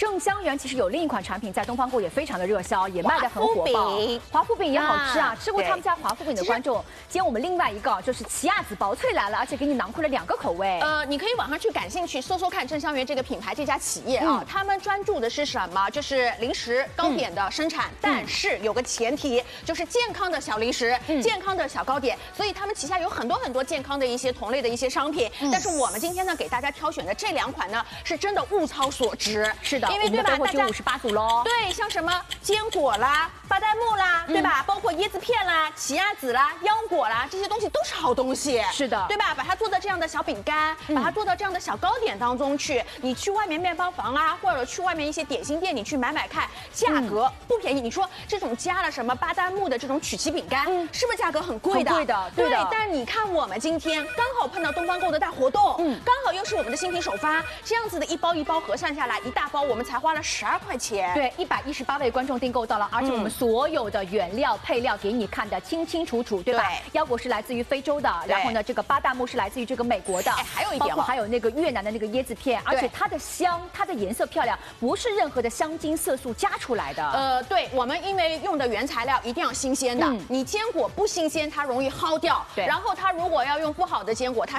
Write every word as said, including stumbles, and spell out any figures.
正香园其实有另一款产品在东方购也非常的热销，也卖得很火爆。华夫饼也好吃啊，吃过他们家华夫饼的观众，今天我们另外一个就是奇亚籽薄脆来了，而且给你囊括了两个口味。 呃，你可以网上去感兴趣搜搜看正香园这个品牌这家企业啊，他们专注的是什么？就是零食糕点的生产，但是有个前提，就是健康的小零食、健康的小糕点，所以他们旗下有很多很多健康的一些同类的一些商品。但是我们今天呢，给大家挑选的这两款呢，是真的物超所值。 是的， 因为对吧？大家五十八组喽。 对，像什么坚果啦、巴旦木啦，对吧？包括椰子片啦、奇亚籽啦、腰果啦，这些东西都是好东西。 是的， 对吧？把它做到这样的小饼干，把它做到这样的小糕点当中去。你去外面面包房啊，或者去外面一些点心店，你去买买看，价格不便宜。你说这种加了什么巴旦木的这种曲奇饼干，是不是价格很贵的？ 很贵的， 对的。但是你看我们今天刚好碰到东方购的大活动，嗯，刚好又是我们的新品首发，这样子的一包一包合算下来，一大包我们才花了十二块钱。 对，一百一十八位观众订购到了，而且我们所有的原料配料给你看的清清楚楚，对吧？腰果是来自于非洲的，然后呢，这个巴旦木是来自于这个美国的， 哎，还有一点， 包括还有那个越南的那个椰子片，而且它的香，它的颜色漂亮，不是任何的香精色素加出来的。 呃，对，我们因为用的原材料一定要新鲜的，你坚果不新鲜，它容易耗掉。对，然后它如果要用不好的坚果，它